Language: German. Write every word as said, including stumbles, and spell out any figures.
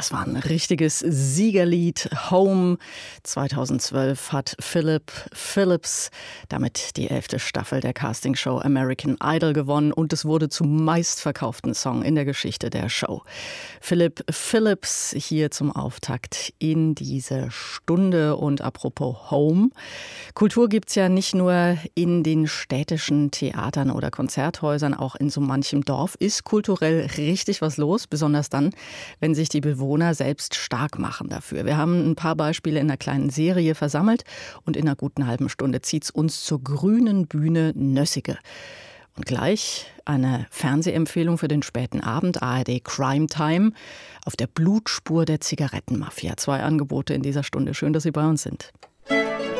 Das war ein richtiges Siegerlied. Home zweitausendzwölf hat Philip Phillips damit die elfte Staffel der Castingshow American Idol gewonnen und es wurde zum meistverkauften Song in der Geschichte der Show. Philip Phillips hier zum Auftakt in diese Stunde. Und apropos Home, Kultur gibt's ja nicht nur in den städtischen Theatern oder Konzerthäusern, auch in so manchem Dorf ist kulturell richtig was los, besonders dann, wenn sich die Bewohner selbst stark machen dafür. Wir haben ein paar Beispiele in einer kleinen Serie versammelt und in einer guten halben Stunde zieht's uns zur grünen Bühne Nössige. Und gleich eine Fernsehempfehlung für den späten Abend, A R D Crime Time, auf der Blutspur der Zigarettenmafia. Zwei Angebote in dieser Stunde. Schön, dass Sie bei uns sind.